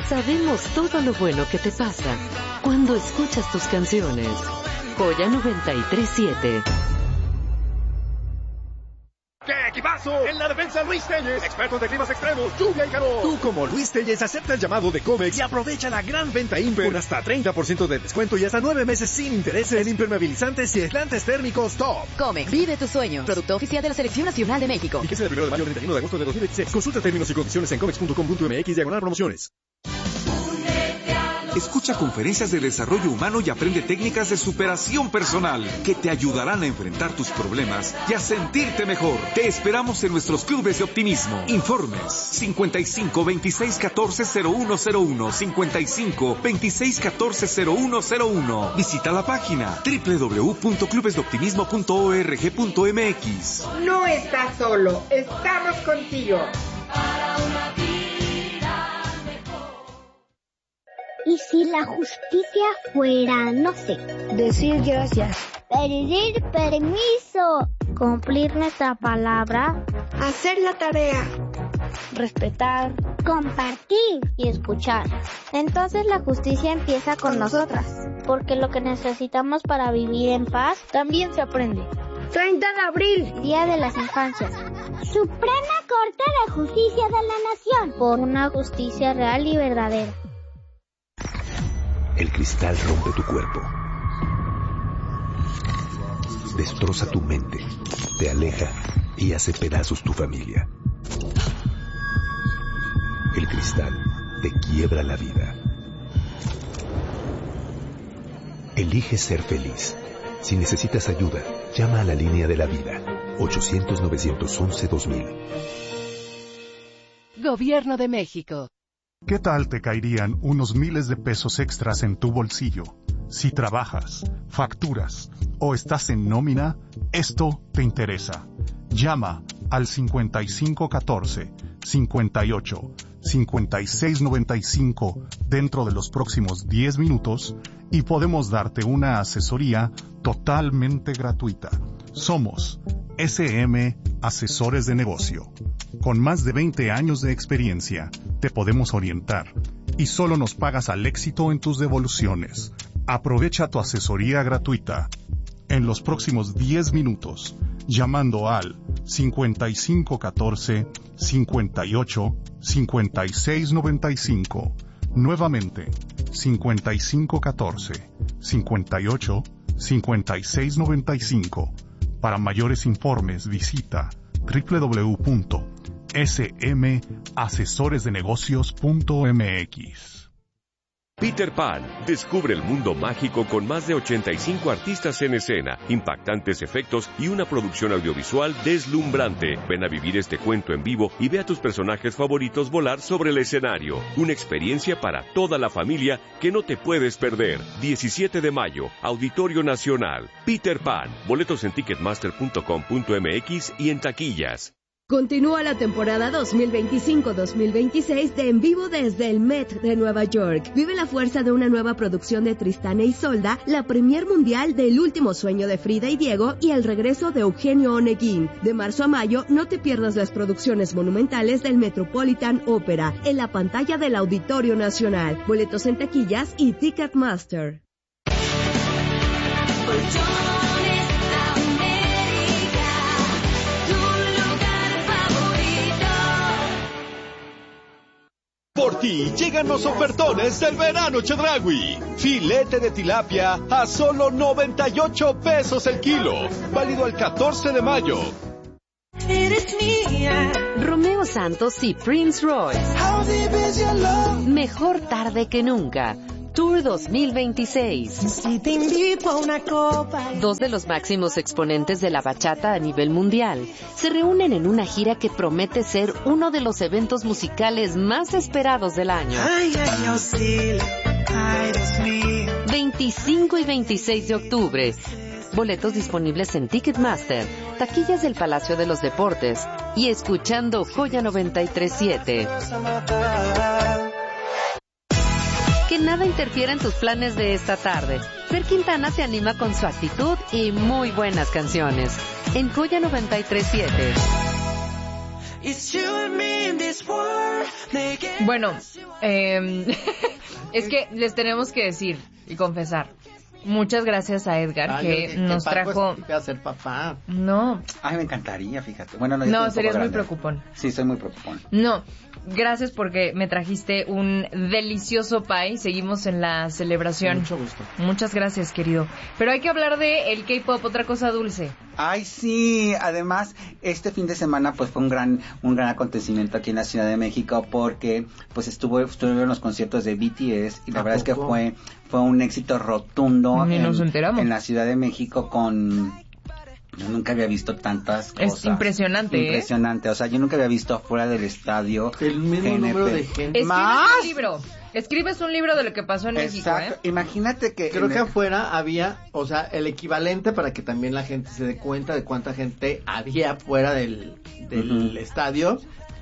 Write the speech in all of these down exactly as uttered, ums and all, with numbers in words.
Sabemos todo lo bueno que te pasa cuando escuchas tus canciones. Joya noventa y tres siete. ¡Qué equipazo! En la defensa Luis Telles, expertos de climas extremos, lluvia y calor. Tú como Luis Telles acepta el llamado de Comex y aprovecha la gran venta Imper con hasta treinta por ciento de descuento y hasta nueve meses sin intereses en impermeabilizantes y aislantes térmicos Top. Comex, vive tu sueño. Producto oficial de la Selección Nacional de México. Fíjese del primero de mayo al treinta y uno de agosto de dos mil veintiséis. Consulta términos y condiciones en comex punto com punto m x diagonal promociones. Escucha conferencias de desarrollo humano y aprende técnicas de superación personal que te ayudarán a enfrentar tus problemas y a sentirte mejor. Te esperamos en nuestros clubes de optimismo. Informes cincuenta y cinco, veintiséis, catorce, cero uno cero uno, cincuenta y cinco, veintiséis, catorce, cero uno cero uno. Visita la página doble u doble u doble u punto clubes de optimismo punto org punto m x. No estás solo, estamos contigo. Para una vida. ¿Y si la justicia fuera, no sé, decir gracias, pedir permiso, cumplir nuestra palabra, hacer la tarea, respetar, compartir y escuchar? Entonces la justicia empieza con nosotras, porque lo que necesitamos para vivir en paz también se aprende. treinta de abril, Día de las Infancias. Suprema Corte de Justicia de la Nación, por una justicia real y verdadera. El cristal rompe tu cuerpo, destroza tu mente, te aleja y hace pedazos tu familia. El cristal te quiebra la vida. Elige ser feliz. Si necesitas ayuda, llama a la línea de la vida, ochocientos, novecientos once, dos mil. Gobierno de México. ¿Qué tal te caerían unos miles de pesos extras en tu bolsillo? Si trabajas, facturas o estás en nómina, esto te interesa. Llama al cincuenta y cinco catorce, cincuenta y ocho, cincuenta y seis noventa y cinco dentro de los próximos diez minutos y podemos darte una asesoría totalmente gratuita. Somos S M Asesores de Negocio. Con más de veinte años de experiencia, te podemos orientar y solo nos pagas al éxito en tus devoluciones. Aprovecha tu asesoría gratuita en los próximos diez minutos, llamando al cincuenta y cinco catorce, cincuenta y ocho, cincuenta y seis noventa y cinco. Nuevamente, cincuenta y cinco catorce, cincuenta y ocho, cincuenta y seis noventa y cinco. Para mayores informes, visita doble u doble u doble u punto s m asesores de negocios punto m x. Peter Pan descubre el mundo mágico con más de ochenta y cinco artistas en escena, impactantes efectos y una producción audiovisual deslumbrante. Ven a vivir este cuento en vivo y ve a tus personajes favoritos volar sobre el escenario. Una experiencia para toda la familia que no te puedes perder. diecisiete de mayo, Auditorio Nacional. Peter Pan. Boletos en ticketmaster punto com punto m x y en taquillas. Continúa la temporada dos mil veinticinco dos mil veintiséis de En Vivo desde el Met de Nueva York. Vive la fuerza de una nueva producción de Tristán e Isolda, la premier mundial de El último sueño de Frida y Diego y el regreso de Eugenio Oneguín. De marzo a mayo, no te pierdas las producciones monumentales del Metropolitan Opera en la pantalla del Auditorio Nacional. Boletos en taquillas y Ticketmaster. Por ti llegan los ofertones del verano Chedraui. Filete de tilapia a solo noventa y ocho pesos el kilo. Válido el catorce de mayo. Eres mía. Romeo Santos y Prince Royce. Mejor tarde que nunca. Tour dos mil veintiséis. Si te invito a una copa. Dos de los máximos exponentes de la bachata a nivel mundial se reúnen en una gira que promete ser uno de los eventos musicales más esperados del año. Ay, ay, oh, sí. Ay, Dios mío. veinticinco y veintiséis de octubre. Boletos disponibles en Ticketmaster, taquillas del Palacio de los Deportes y escuchando Joya noventa y tres siete. Que nada interfiera en tus planes de esta tarde. Fer Quintana te anima con su actitud y muy buenas canciones. En Joya noventa y tres siete. Bueno, eh, es que les tenemos que decir y confesar. Muchas gracias a Edgar Ay, que que nos Paco trajo. Es, a ser papá. No. Ay, me encantaría, fíjate. Bueno, no, no serías muy preocupón. Sí, soy muy preocupón. No. Gracias porque me trajiste un delicioso pie. Seguimos en la celebración. Mucho gusto. Muchas gracias, querido. Pero hay que hablar de el K-pop, otra cosa dulce. Ay, sí. Además, este fin de semana pues fue un gran un gran acontecimiento aquí en la Ciudad de México porque pues estuvo estuvieron los conciertos de B T S y la verdad poco? es que fue fue un éxito rotundo Ni en, nos enteramos. en la Ciudad de México con yo nunca había visto tantas cosas. Es impresionante, Impresionante. ¿eh? O sea, yo nunca había visto afuera del estadio el mismo G N P. número de gente. Escribes ¿Más? un libro. Escribes un libro de lo que pasó en Exacto. México, ¿eh? Imagínate que... Creo que el... afuera había, o sea, el equivalente para que también la gente se dé cuenta de cuánta gente había fuera del, del uh-huh. estadio.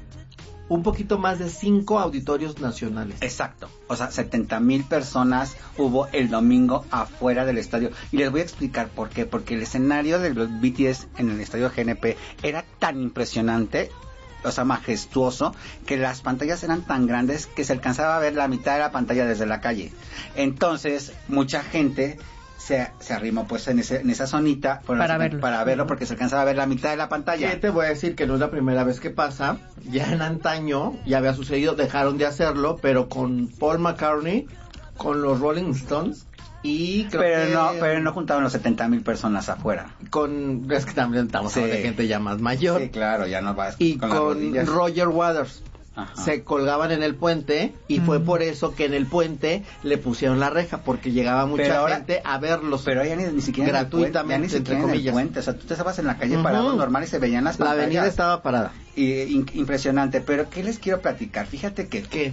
Un poquito más de cinco auditorios nacionales. Exacto. O sea, setenta mil personas hubo el domingo afuera del estadio. Y les voy a explicar por qué. Porque el escenario de los B T S en el estadio G N P era tan impresionante, o sea, majestuoso, que las pantallas eran tan grandes que se alcanzaba a ver la mitad de la pantalla desde la calle. Entonces, mucha gente... Se, se arrimó pues en, ese, en esa zonita para verlo. para verlo porque se alcanzaba a ver la mitad de la pantalla. ¿Qué te voy a decir? Que no es la primera vez que pasa, ya en antaño ya había sucedido, dejaron de hacerlo, pero con Paul McCartney, con los Rolling Stones y creo pero que... no pero no juntaban los setenta mil personas afuera. Con es que también estamos sí. hablando de gente ya más mayor. Sí, claro, ya no vas y con, con las Roger Waters. Ajá. Se colgaban en el puente y mm. fue por eso que en el puente le pusieron la reja porque llegaba mucha ahora, gente a verlos. Pero ya ni, ni siquiera gratuitamente, en el puente, ya ni siquiera entre comillas. En el puente, o sea, tú te estabas en la calle uh-huh. parado normal y se veían las pantallas. La avenida estaba parada. Y, in, impresionante, pero ¿qué les quiero platicar? Fíjate que ¿Qué?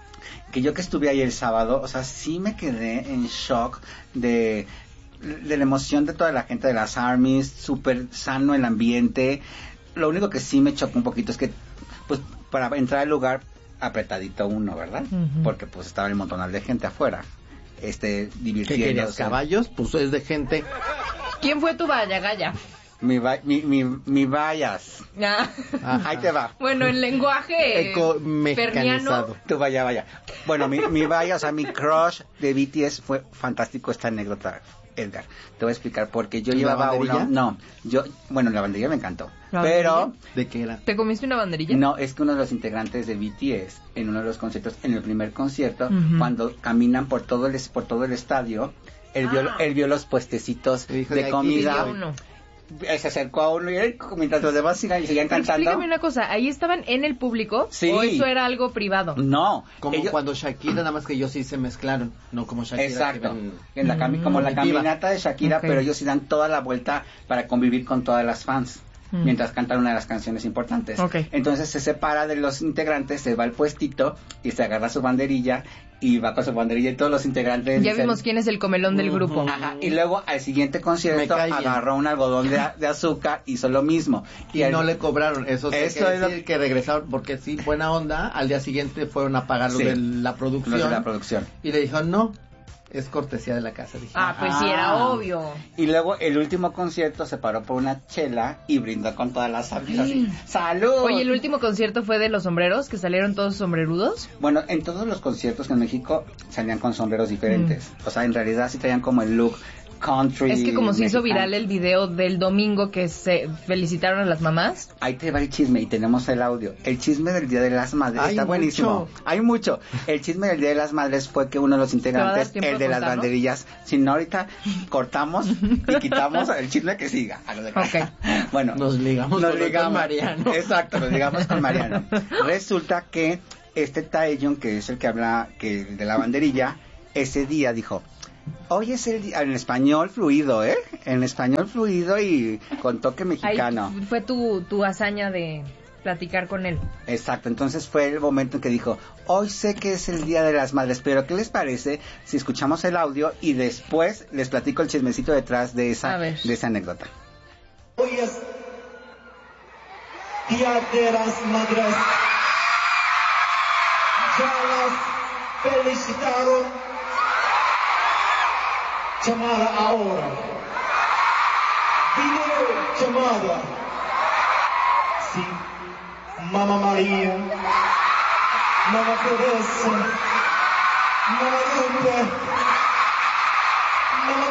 que yo que estuve ahí el sábado, o sea, sí me quedé en shock de de la emoción de toda la gente de las ARMYs, súper sano el ambiente. Lo único que sí me chocó un poquito es que pues para entrar al lugar apretadito uno, ¿verdad? Uh-huh. Porque pues estaba el montonal de gente afuera, este, divirtiéndose. ¿Qué querías, caballos? Pues es de gente. ¿Quién fue tu vaya, Gaya? Mi, va, mi, mi, mi vallas. Ah. Ahí te va. Bueno, en lenguaje mexicanizado. Tu vaya, vaya. Bueno, mi, mi vaya, o sea, mi crush de B T S fue fantástico esta anécdota, Edgar. Te voy a explicar porque yo llevaba una... No, yo... Bueno, la banderilla me encantó. Pero... ¿Banderilla? ¿De qué era? ¿Te comiste una banderilla? No, es que uno de los integrantes de B T S, en uno de los conciertos, en el primer concierto, uh-huh. cuando caminan por todo el, por todo el estadio, él, ah. vio, él vio los puestecitos de, de comida. Uno. Se acercó a uno y él, mientras los demás sigan, seguían cantando. Explícame una cosa, ¿ahí estaban en el público? Sí. ¿O eso era algo privado? No. Como ellos... cuando Shakira, nada más que ellos sí se mezclaron, no como Shakira. Exacto. En la cami- mm, como la caminata de Shakira, okay. pero ellos sí dan toda la vuelta para convivir con todas las fans. Mm. Mientras cantan una de las canciones importantes. Okay. Entonces se separa de los integrantes, se va al puestito y se agarra su banderilla y va con su banderilla y todos los integrantes. Ya dicen, vimos quién es el comelón del grupo. Ajá, y luego al siguiente concierto agarró un algodón de, de azúcar, hizo lo mismo. Y, y al... no le cobraron, eso, eso quiere decir lo... que regresaron, porque sí, buena onda, al día siguiente fueron a pagar lo sí, de la producción. Lo de la producción. Y le dijeron, no, es cortesía de la casa. Dije, ah, pues sí, era obvio. Y luego el último concierto se paró por una chela y brindó con todas las amigas así. ¡Salud! Oye, ¿el último concierto fue de los sombreros, que salieron todos sombrerudos? Bueno, en todos los conciertos en México salían con sombreros diferentes. Mm. O sea, en realidad sí traían como el look country. Es que como se mexicano. hizo viral el video del domingo que se felicitaron a las mamás. Ahí te va el chisme y tenemos el audio. El chisme del Día de las Madres Hay está mucho. buenísimo. Hay mucho. El chisme del Día de las Madres fue que uno de los integrantes, el de las banderillas, si no ahorita cortamos y quitamos el chisme que siga. A lo de okay. Bueno, nos ligamos, nos con ligamos Mariano. Exacto, nos ligamos con Mariano. Resulta que este Taeyong, que es el que habla que de la banderilla, ese día dijo: hoy es el día, en español fluido, ¿eh? En español fluido y con toque mexicano. Ahí fue tu, tu hazaña de platicar con él. Exacto, entonces fue el momento en que dijo: hoy sé que es el Día de las Madres, pero ¿qué les parece si escuchamos el audio y después les platico el chismecito detrás de esa, de esa anécdota? Hoy es Día de las Madres. Ya las felicitaron. Llamada ahora. Video llamada. Sí, Mamá María, Mamá Teresa, Mamá Lupe, Mamá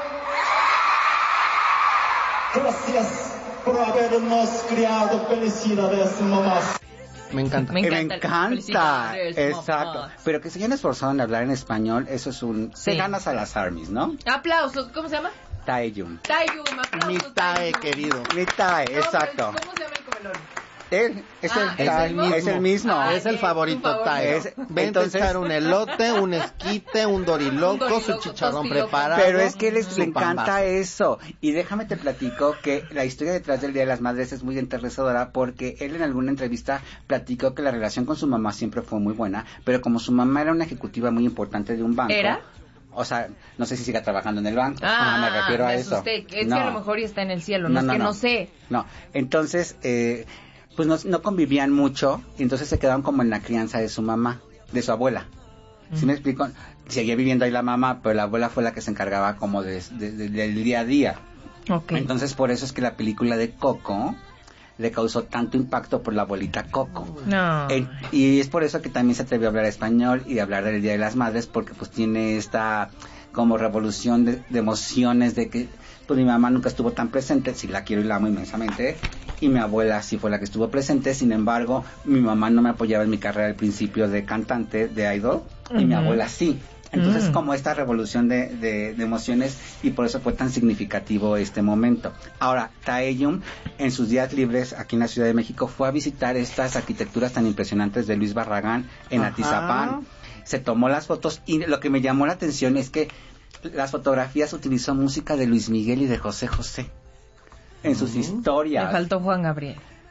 Coco. Gracias por habernos criado. Felicidades, mamás. Me encanta. Me encanta. Me encanta. Exacto. mamás. Pero que se hayan esforzado en hablar en español, eso es un... Sí. Te ganas a las armies, ¿no? Aplausos. ¿Cómo se llama? Taeyum. Taeyum. Aplausos. Mi Tae, querido. Mi Tae, No, exacto. ¿Cómo se llama el comelón? Él es, Ah, el, ¿es Tae, el mismo? es el mismo. Ah, Es el ok, favorito tu Tae. Es- Vente entonces- a echar un elote, un esquite, un doriloco, Un doriloco, su chicharrón tostiloco. preparado. Pero es que les su le encanta pambazo. eso. Y déjame te platico que la historia detrás del Día de las Madres es muy interesadora porque él en alguna entrevista platicó que la relación con su mamá siempre fue muy buena, pero como su mamá era una ejecutiva muy importante de un banco. ¿Era? O sea, no sé si siga trabajando en el banco. Ah, me refiero a eso. asusté. Es No. que a lo mejor ya está en el cielo. No, es que no, sé. No, entonces, eh, pues no, no convivían mucho, y entonces se quedaron como en la crianza de su mamá, de su abuela. ¿Sí me explico? Seguía viviendo ahí la mamá, pero la abuela fue la que se encargaba como de, de- de- del día a día. Ok. Entonces, por eso es que la película de Coco le causó tanto impacto por la abuelita Coco. No. En- y es por eso que también se atrevió a hablar español y a hablar del Día de las Madres, porque pues tiene esta como revolución de, de emociones de que pues mi mamá nunca estuvo tan presente, sí la quiero y la amo inmensamente, y mi abuela sí fue la que estuvo presente, sin embargo, mi mamá no me apoyaba en mi carrera al principio de cantante, de idol, y mi Ujú. abuela sí. Entonces, Mm. como esta revolución de, de, de emociones, y por eso fue tan significativo este momento. Ahora, Taeyum, en sus días libres aquí en la Ciudad de México, fue a visitar estas arquitecturas tan impresionantes de Luis Barragán en Ajá. Atizapán. Se tomó las fotos, y lo que me llamó la atención es que las fotografías utilizó música de Luis Miguel y de José José en sus Le historias. faltó Juan Gabriel.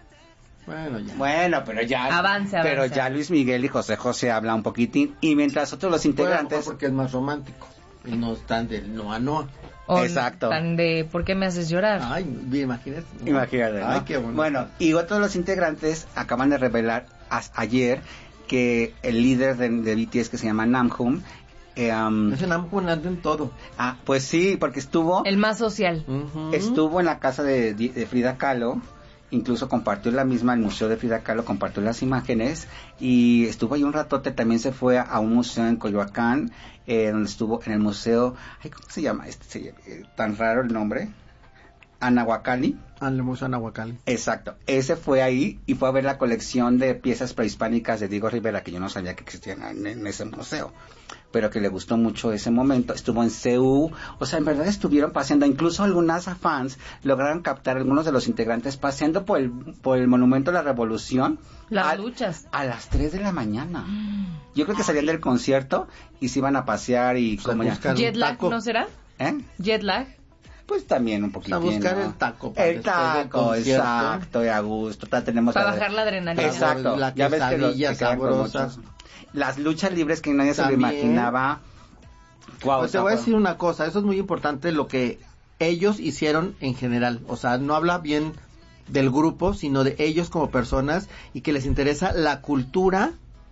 Bueno, ya. Bueno, pero ya, Avance, pero avance. ya Luis Miguel y José José hablan un poquitín, y mientras otros los Bueno, integrantes, porque es más romántico. Y no están del no a no. O Exacto. Tan de ¿por qué me haces llorar? Ay, bien, imagínate. imagínate, ¿no? Ay, qué bonito. Bueno, y otros de los integrantes acaban de revelar as- ayer que el líder de, de B T S, que se llama Namjoon, eh, um, Ese Namjoon anda en todo. ah, pues sí, porque estuvo El más social. Ujú. estuvo en la casa de, de Frida Kahlo, incluso compartió la misma, el museo de Frida Kahlo compartió las imágenes, y estuvo ahí un ratote. También se fue a, a un museo en Coyoacán, eh, donde estuvo en el museo, ay, ¿cómo se llama? Este, se- eh, tan raro el nombre, Anahuacalli. Ah, le Museo Anahuacalli. Exacto, ese fue ahí y fue a ver la colección de piezas prehispánicas de Diego Rivera, que yo no sabía que existían en, en ese museo, pero que le gustó mucho ese momento. Estuvo en C U, o sea, en verdad estuvieron paseando, incluso algunas fans lograron captar a algunos de los integrantes paseando por el, por el Monumento a la Revolución Las a, luchas. a las tres de la mañana. Yo creo que salían del concierto y se iban a pasear y O sea, como ya... buscar- Jet lag, taco. ¿no será? ¿Eh? Jet lag. Pues también un poquito. A buscar el taco para El después del taco, concierto. exacto, y a gusto. Ta- Tenemos Para la- bajar la adrenalina. Exacto. La Ya ves que los quesadilla que quedan con sabrosa. muchos. Las luchas libres que nadie se lo También. imaginaba. Guau, Pues te o sea, voy a fue- decir una cosa, eso es muy importante lo que ellos hicieron en general. O sea, no habla bien del grupo, sino de ellos como personas y que les interesa la cultura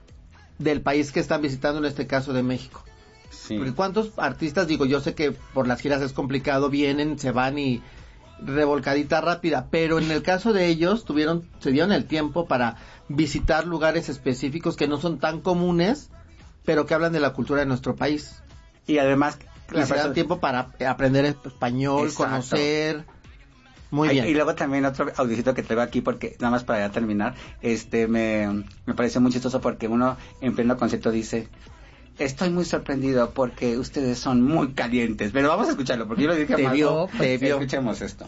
del país que están visitando, en este caso de México. Sí. Porque cuántos artistas, digo, yo sé que por las giras es complicado, vienen, se van y revolcadita rápida, pero en el caso de ellos tuvieron, se dieron el tiempo para visitar lugares específicos que no son tan comunes, pero que hablan de la cultura de nuestro país. Y además... Y se dan tiempo para aprender español, Exacto. conocer. Muy Ay, bien. Y luego también otro audiocito que traigo aquí, porque nada más para ya terminar, este me, me pareció muy chistoso porque uno en pleno concierto dice: estoy muy sorprendido porque ustedes son muy calientes. Pero vamos a escucharlo, porque yo lo dije Te más. vio, ¿no? te vio. Escuchemos esto.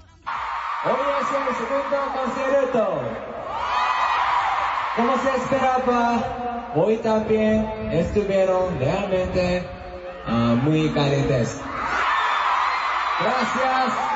Hoy es el segundo concierto. Como se esperaba, hoy también estuvieron realmente ah, muy calientes. Gracias.